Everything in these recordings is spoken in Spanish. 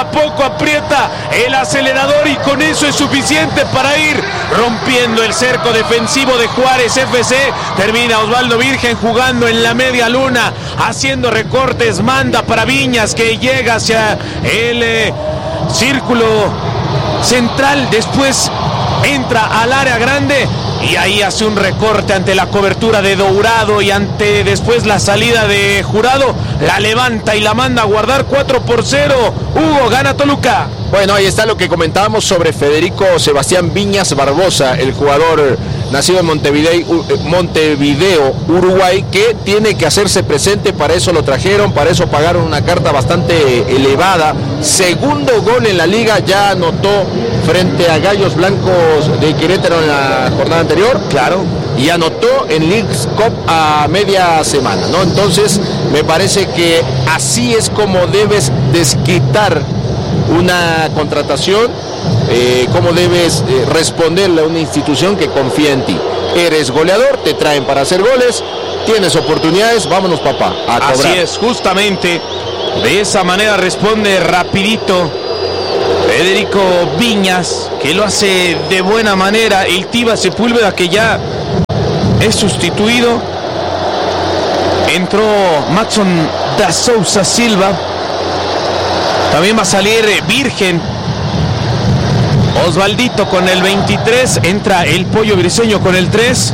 a poco aprieta el acelerador y con eso es suficiente para ir rompiendo el cerco defensivo de Juárez FC. Termina Osvaldo Virgen jugando en la media luna, haciendo recortes, manda para Viñas que llega hacia el círculo central, después entra al área grande y ahí hace un recorte ante la cobertura de Dourado y ante después la salida de Jurado, la levanta y la manda a guardar. 4-0. Hugo, gana Toluca. Bueno, ahí está lo que comentábamos sobre Federico Sebastián Viñas Barbosa, el jugador nacido en Montevideo, Uruguay, que tiene que hacerse presente. Para eso lo trajeron, para eso pagaron una carta bastante elevada. Segundo gol en la liga, ya anotó frente a Gallos Blancos de Querétaro en la jornada anterior, claro, y anotó en Leagues Cup a media semana, ¿no? Entonces me parece que así es como debes desquitar una contratación, cómo debes responderle a una institución que confía en ti. Eres goleador, te traen para hacer goles, tienes oportunidades, vámonos papá, a cobrar. Así es, justamente de esa manera responde rapidito Federico Viñas, que lo hace de buena manera. El Tiva Sepúlveda, que ya es sustituido. Entró Maxon da Souza Silva. También va a salir Virgen. Osvaldito con el 23. Entra el Pollo Briseño con el 3.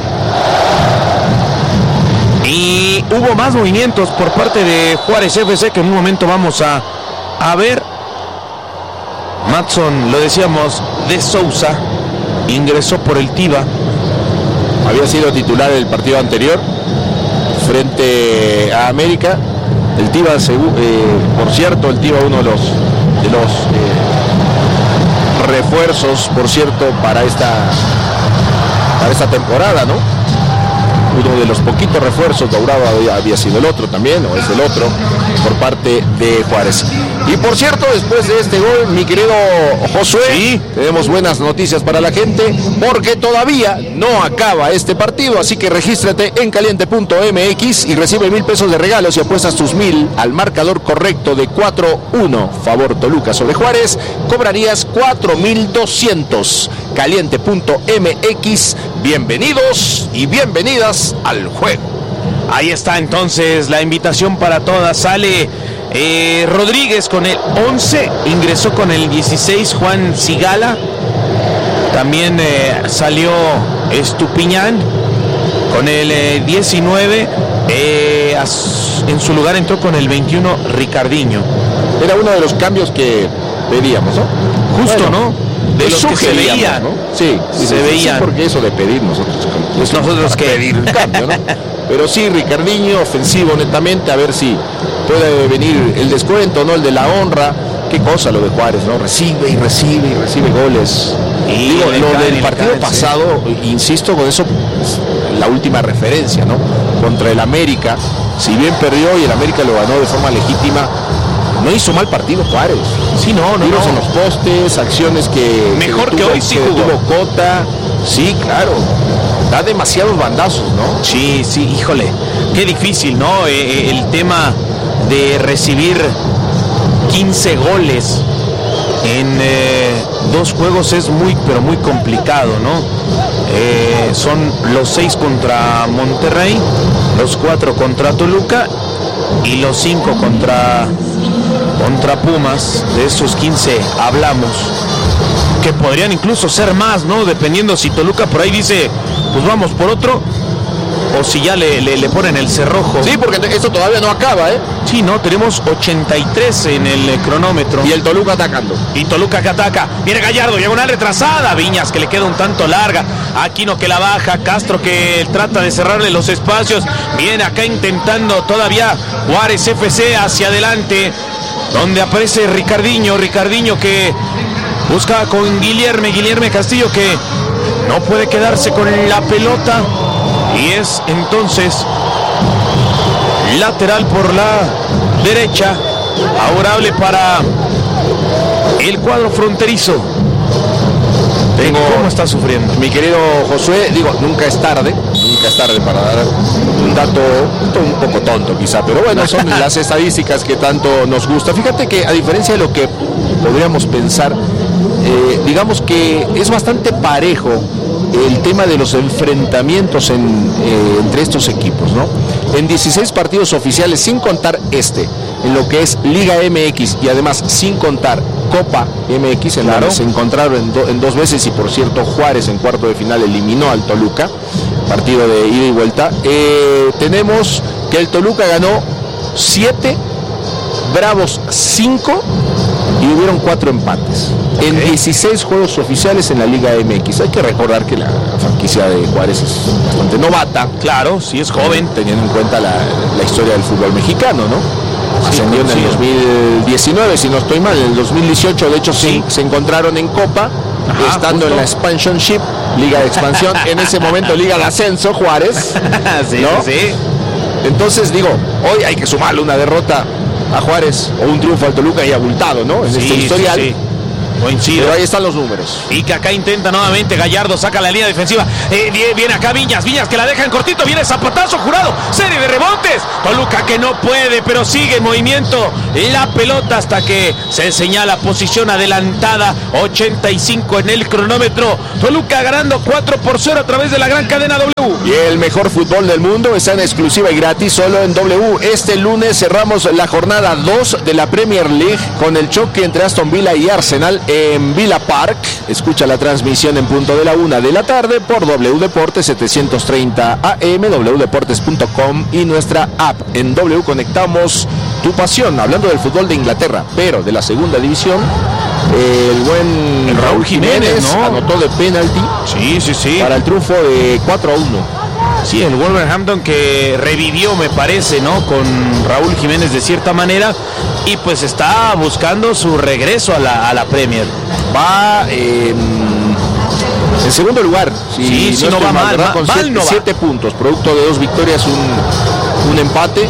Y hubo más movimientos por parte de Juárez FC que en un momento vamos a ver. Matson, lo decíamos, de Souza ingresó por el Tiva. Había sido titular el partido anterior frente a América. El Tiva, por cierto, el Tiva uno de los refuerzos, por cierto, para esta temporada, ¿no? Uno de los poquitos refuerzos. Dourado había sido el otro también, o es el otro, por parte de Juárez. Y por cierto, después de este gol, mi querido Josué, sí, tenemos buenas noticias para la gente, porque todavía no acaba este partido, así que regístrate en caliente.mx y recibe 1,000 pesos de regalos si apuestas tus 1,000 al marcador correcto de 4-1 favor Toluca sobre Juárez, cobrarías 4,200. Caliente.mx, bienvenidos y bienvenidas al juego. Ahí está entonces la invitación para todas. Sale Rodríguez con el 11, ingresó con el 16 Juan Sigala. También salió Estupiñán con el 19. En su lugar entró con el 21 Ricardinho. Era uno de los cambios que pedíamos, ¿no? Justo, bueno, ¿no? De los que se veían, ¿no? Sí, se veían. Sí, porque eso de pedir nosotros. Pues nosotros que pedir un cambio, ¿no? Pero sí, Ricardinho, ofensivo netamente, a ver si puede venir el descuento, ¿no? El de la honra. Qué cosa lo de Juárez, ¿no? Recibe y recibe y recibe goles. Y digo, lo del partido pasado, insisto con eso, la última referencia, ¿no? Contra el América, si bien perdió y el América lo ganó de forma legítima, no hizo mal partido Juárez. Sí, no. Tiros en los postes, acciones que... Mejor que hoy sí jugó. Tuvo Cota. Sí, claro. Da demasiados bandazos, ¿no? Sí, híjole. Qué difícil, ¿no? El tema de recibir 15 goles en 2 juegos es muy, pero muy complicado, ¿no? Son los 6 contra Monterrey, los 4 contra Toluca y los 5 contra Pumas. De esos 15 hablamos, que podrían incluso ser más, ¿no? Dependiendo si Toluca por ahí dice, pues vamos por otro, o si ya le ponen el cerrojo. Sí, porque esto todavía no acaba, ¿eh? Sí, no, tenemos 83 en el cronómetro. Y el Toluca atacando. Y Toluca que ataca. Viene Gallardo, diagonal retrasada. Viñas que le queda un tanto larga. Aquino que la baja. Castro que trata de cerrarle los espacios. Viene acá intentando todavía Juárez FC hacia adelante, donde aparece Ricardinho que busca con Guilherme Castillo, que no puede quedarse con la pelota. Y es entonces lateral por la derecha, favorable para el cuadro fronterizo. ¿Cómo está sufriendo? Mi querido Josué, digo, nunca es tarde nunca es tarde para dar un dato un poco tonto quizá, pero bueno, son las estadísticas que tanto nos gusta. Fíjate que a diferencia de lo que podríamos pensar, digamos que es bastante parejo el tema de los enfrentamientos entre estos equipos, ¿no? En 16 partidos oficiales, sin contar en lo que es Liga MX y además sin contar Copa MX, en la que se encontraron en 2 veces, y por cierto Juárez en cuarto de final eliminó al Toluca, partido de ida y vuelta. Tenemos que el Toluca ganó 7, Bravos 5 y hubieron 4 empates en 16 juegos oficiales en la Liga MX. Hay que recordar que la franquicia de Juárez es bastante novata. Claro, sí es joven. Teniendo en cuenta la historia del fútbol mexicano, ¿no? Ascendió en el 2019, si no estoy mal, en el 2018, de hecho sí, se encontraron en Copa, estando en la Expansionship, Liga de Expansión, en ese momento Liga de Ascenso, Juárez, ¿no? Entonces digo, hoy hay que sumarle una derrota a Juárez o un triunfo al Toluca y abultado, ¿no? En este historial. Coincido. Pero ahí están los números. Y que acá intenta nuevamente Gallardo, saca la línea defensiva. Viene acá Viñas que la deja en cortito. Viene zapatazo, Jurado. Serie de rebotes. Toluca que no puede, pero sigue en movimiento la pelota hasta que se señala posición adelantada. 85 en el cronómetro. Toluca ganando 4-0 a través de la gran cadena W. Y el mejor fútbol del mundo está en exclusiva y gratis solo en W. Este lunes cerramos la jornada 2 de la Premier League con el choque entre Aston Villa y Arsenal en Villa Park. Escucha la transmisión en punto de la 1 de la tarde por W Deportes 730 AM, wdeportes.com y nuestra app. En W conectamos tu pasión, hablando del fútbol de Inglaterra, pero de la segunda división. El buen Raúl Jiménez, ¿no? Anotó de penalti. Sí. Para el triunfo de 4-1. Sí, el Wolverhampton que revivió, me parece, ¿no? Con Raúl Jiménez de cierta manera, y pues está buscando su regreso a la Premier. Va en segundo lugar. Si no va mal, con 7 puntos, producto de 2 victorias, un empate.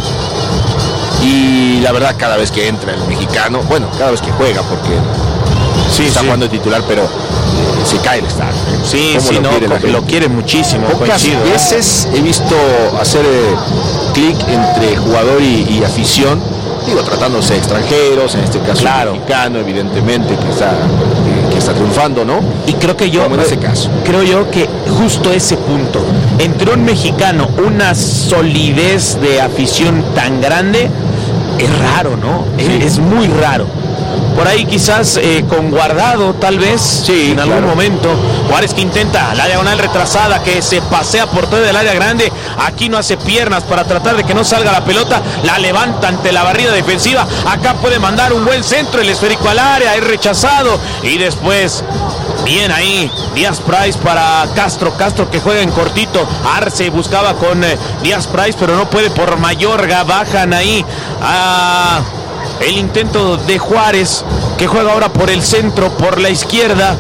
Y la verdad, cada vez que entra el mexicano, bueno, cada vez que juega, porque está jugando de titular, pero se cae el estadio. Lo quiere muchísimo. Pocas veces he visto hacer clic entre jugador y afición, digo, tratándose de extranjeros, en este caso mexicano, evidentemente, que está triunfando, ¿no? Y creo que en ese caso. Creo yo que justo ese punto, entre un mexicano, una solidez de afición tan grande, es raro, ¿no? Es muy raro. Por ahí quizás con Guardado, tal vez, en algún momento. Juárez que intenta la diagonal retrasada, que se pasea por todo el área grande. Aquí no hace piernas para tratar de que no salga la pelota. La levanta ante la barrida defensiva. Acá puede mandar un buen centro, el esférico al área, es rechazado. Y después, bien ahí, Díaz Price para Castro que juega en cortito. Arce buscaba con Díaz Price, pero no puede por Mayorga. Bajan ahí a el intento de Juárez, que juega ahora por el centro, por la izquierda.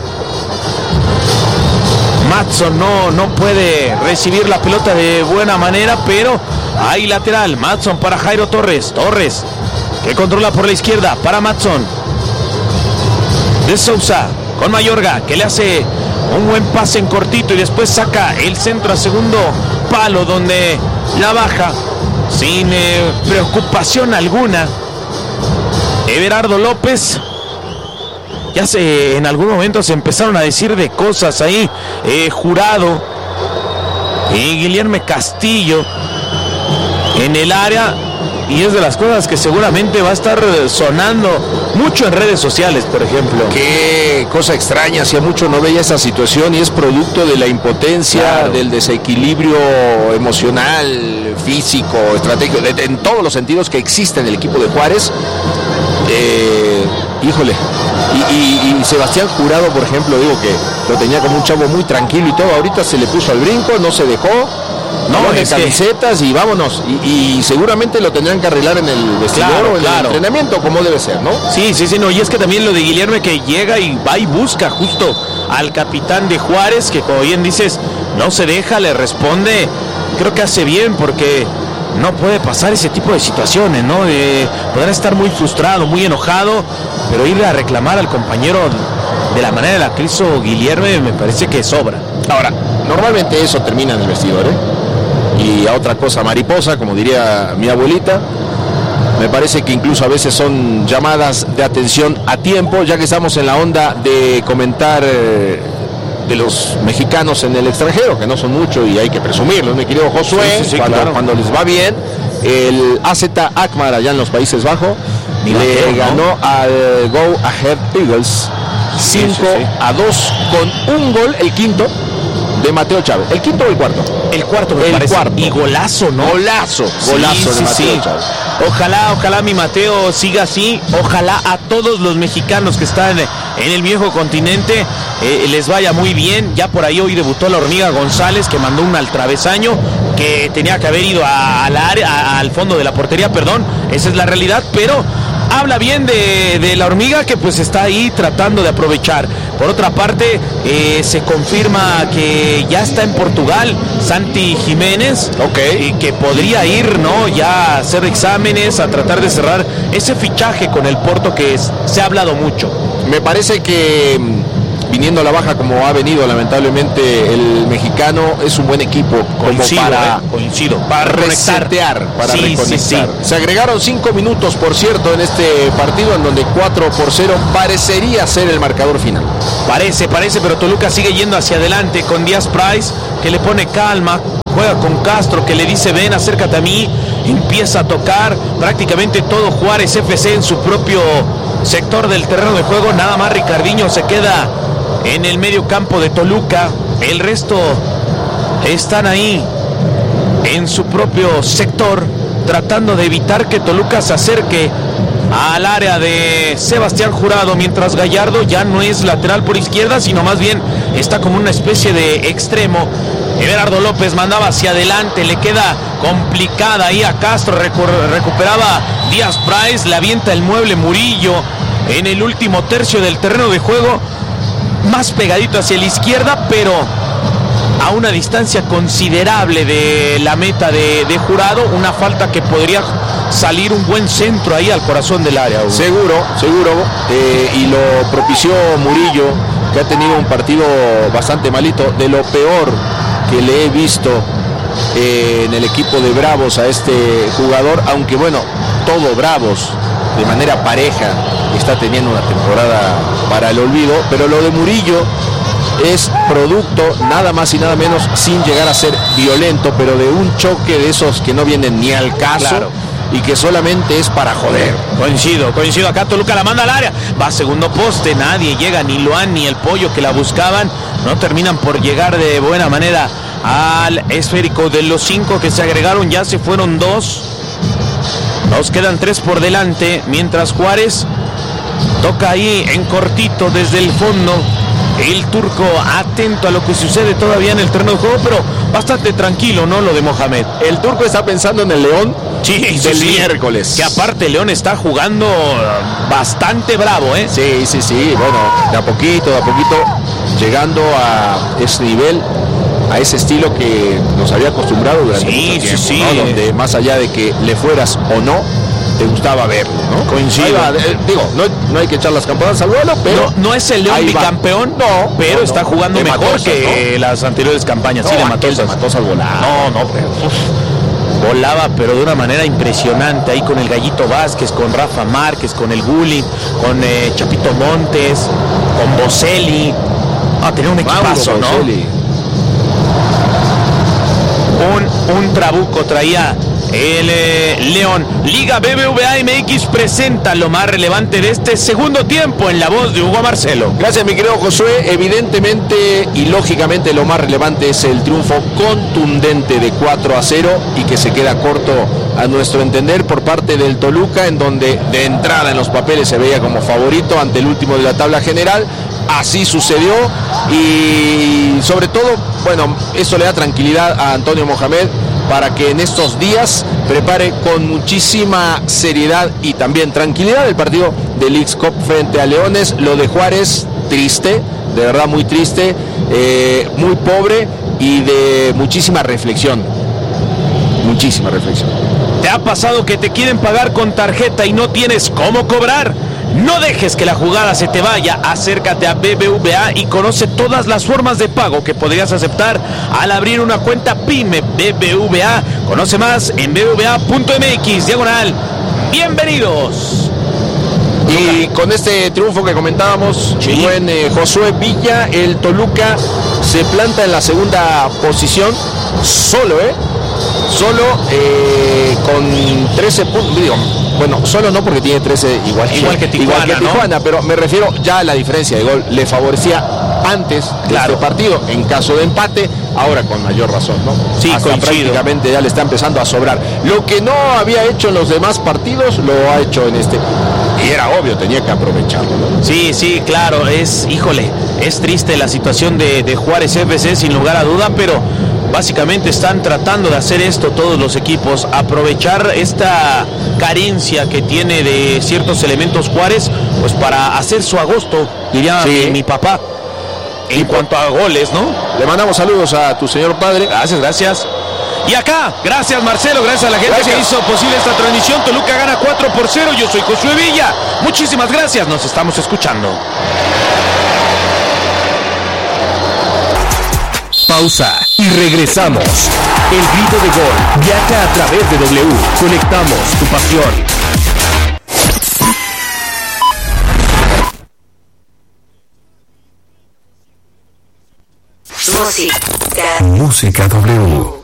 Matson no puede recibir la pelota de buena manera, pero hay lateral. Matson para Jairo Torres, que controla por la izquierda para Matson. De Sousa con Mayorga, que le hace un buen pase en cortito y después saca el centro a segundo palo, donde la baja sin preocupación alguna Everardo López. Ya en algún momento se empezaron a decir de cosas ahí. Jurado y Guillermo Castillo en el área, y es de las cosas que seguramente va a estar sonando mucho en redes sociales, por ejemplo. Qué cosa extraña, hacía mucho no veía esa situación, y es producto de la impotencia, del desequilibrio emocional, físico, estratégico, en todos los sentidos que existe en el equipo de Juárez. Híjole, y Sebastián Jurado, por ejemplo, digo que lo tenía como un chavo muy tranquilo y todo, ahorita se le puso al brinco, no se dejó, de camisetas y vámonos, y seguramente lo tendrán que arreglar en el vestidor o en el entrenamiento, como debe ser, ¿no? Sí, no, y es que también lo de Guillermo, que llega y va y busca justo al capitán de Juárez, que como bien dices, no se deja, le responde. Creo que hace bien, porque no puede pasar ese tipo de situaciones, ¿no? Podrá estar muy frustrado, muy enojado, pero ir a reclamar al compañero de la manera en la que hizo Guillermo me parece que sobra. Ahora, normalmente eso termina en el vestidor, y a otra cosa mariposa, como diría mi abuelita. Me parece que incluso a veces son llamadas de atención a tiempo, ya que estamos en la onda de comentar de los mexicanos en el extranjero, que no son muchos y hay que presumirlos, mi querido Josué. Sí, cuando les va bien, el AZ Alkmaar allá en los Países Bajos le ganó al Go Ahead Eagles 5-2 con un gol, el quinto, de Mateo Chávez. ¿El quinto o el cuarto? El cuarto, me parece. Cuarto. Y golazo, ¿no? Golazo de Mateo Chávez. Ojalá mi Mateo siga así. Ojalá a todos los mexicanos que están en el viejo continente les vaya muy bien. Ya por ahí hoy debutó la Hormiga González, que mandó una al travesaño, que tenía que haber ido al fondo de la portería, perdón. Esa es la realidad, pero habla bien de la Hormiga, que pues está ahí tratando de aprovechar. Por otra parte, se confirma que ya está en Portugal Santi Jiménez, que podría ir, ¿no? Ya a hacer exámenes, a tratar de cerrar ese fichaje con el Porto que se ha hablado mucho. Me parece que viniendo a la baja como ha venido lamentablemente el mexicano, es un buen equipo para resetear, para reconectar. Sí. Se agregaron 5 minutos, por cierto, en este partido, en donde 4-0 parecería ser el marcador final. Parece, pero Toluca sigue yendo hacia adelante con Díaz Price, que le pone calma, juega con Castro, que le dice ven, acércate a mí, empieza a tocar prácticamente todo Juárez FC en su propio sector del terreno de juego. Nada más Ricardinho se queda en el medio campo de Toluca, el resto están ahí en su propio sector, tratando de evitar que Toluca se acerque al área de Sebastián Jurado, mientras Gallardo ya no es lateral por izquierda, sino más bien está como una especie de extremo. Everardo López mandaba hacia adelante, le queda complicada ahí a Castro, recuperaba Díaz Price, le avienta el mueble Murillo en el último tercio del terreno de juego, más pegadito hacia la izquierda, pero a una distancia considerable de la meta de Jurado, una falta que podría salir un buen centro ahí al corazón del área. Seguro, y lo propició Murillo, que ha tenido un partido bastante malito, de lo peor que le he visto en el equipo de Bravos a este jugador, aunque bueno, todo Bravos de manera pareja está teniendo una temporada para el olvido, pero lo de Murillo es producto nada más y nada menos, sin llegar a ser violento, pero de un choque de esos que no vienen ni al caso. Claro. Y que solamente es para joder. Coincido, acá Toluca la manda al área, va a segundo poste, nadie llega, ni Luan ni el Pollo que la buscaban, no terminan por llegar de buena manera al esférico. De los 5 que se agregaron, ya se fueron 2, nos quedan 3 por delante, mientras Juárez toca ahí en cortito desde el fondo. El turco atento a lo que sucede todavía en el terreno de juego, pero bastante tranquilo, ¿no? Lo de Mohamed. El turco está pensando en el León del miércoles. Que aparte León está jugando bastante bravo, ¿eh? Sí. Bueno, de a poquito, llegando a ese nivel, a ese estilo que nos había acostumbrado durante mucho tiempo, ¿no? Donde más allá de que le fueras o no, te gustaba verlo, ¿no? Coincido. No hay que echar las campanas al vuelo, pero no es el León bicampeón, pero está jugando mejor Matosas, que las anteriores campañas. Sí, de Matosas. Volaba. Volaba, pero de una manera impresionante, ahí con el Gallito Vázquez, con Rafa Márquez, con el Gulli, con Chapito Montes, con Boselli. Tenía un equipazo, ¿no? Un trabuco traía el León. Liga BBVA MX presenta lo más relevante de este segundo tiempo en la voz de Hugo Marcelo. Gracias, mi querido Josué. Evidentemente y lógicamente lo más relevante es el triunfo contundente de 4-0 y que se queda corto a nuestro entender por parte del Toluca, en donde de entrada en los papeles se veía como favorito ante el último de la tabla general. Así sucedió y sobre todo, bueno, eso le da tranquilidad a Antonio Mohamed para que en estos días prepare con muchísima seriedad y también tranquilidad el partido de Leagues Cup frente a Leones. Lo de Juárez, triste, de verdad muy triste, muy pobre y de muchísima reflexión. ¿Te ha pasado que te quieren pagar con tarjeta y no tienes cómo cobrar? No dejes que la jugada se te vaya. Acércate a BBVA y conoce todas las formas de pago que podrías aceptar al abrir una cuenta PYME BBVA. Conoce más en bbva.mx/. Bienvenidos. Y con este triunfo que comentábamos, sí, buen Josué Villa, el Toluca se planta en la segunda posición, solo con 13 puntos. Digo, bueno, solo no porque tiene 13 igual que Tijuana, ¿no? Pero me refiero ya a la diferencia de gol. Le favorecía antes de este partido, en caso de empate, ahora con mayor razón, ¿no? Sí, hasta prácticamente ya le está empezando a sobrar. Lo que no había hecho en los demás partidos, lo ha hecho en este. Y era obvio, tenía que aprovecharlo, ¿no? Sí, claro, es triste la situación de Juárez FC, sin lugar a duda, pero básicamente están tratando de hacer esto todos los equipos, aprovechar esta carencia que tiene de ciertos elementos Juárez, pues para hacer su agosto, diría mi papá, en cuanto a goles, ¿no? Le mandamos saludos a tu señor padre. Gracias. Y acá, gracias Marcelo, gracias a la gente que hizo posible esta transmisión. Toluca gana 4-0, yo soy Josué Villa. Muchísimas gracias, nos estamos escuchando. Pausa y regresamos. El grito de gol viaja a través de W. Conectamos tu pasión. Música W.